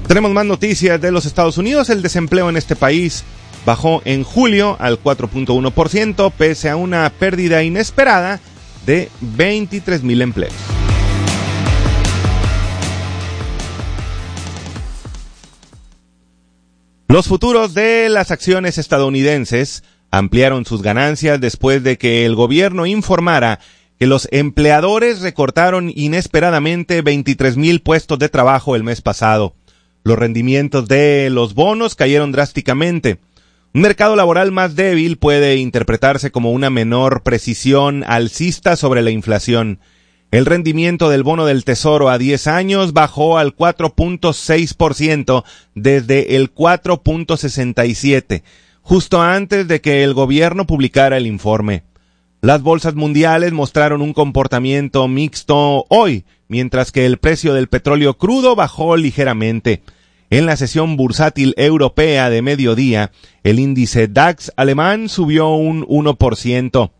Tenemos más noticias de los Estados Unidos. El desempleo en este país bajó en julio al 4.1%, pese a una pérdida inesperada de 23,000 empleos. Los futuros de las acciones estadounidenses ampliaron sus ganancias después de que el gobierno informara que los empleadores recortaron inesperadamente 23,000 puestos de trabajo el mes pasado. Los rendimientos de los bonos cayeron drásticamente. Un mercado laboral más débil puede interpretarse como una menor precisión alcista sobre la inflación. El rendimiento del bono del Tesoro a 10 años bajó al 4.6% desde el 4.67%, justo antes de que el gobierno publicara el informe. Las bolsas mundiales mostraron un comportamiento mixto hoy, mientras que el precio del petróleo crudo bajó ligeramente. En la sesión bursátil europea de mediodía, el índice DAX alemán subió un 1%.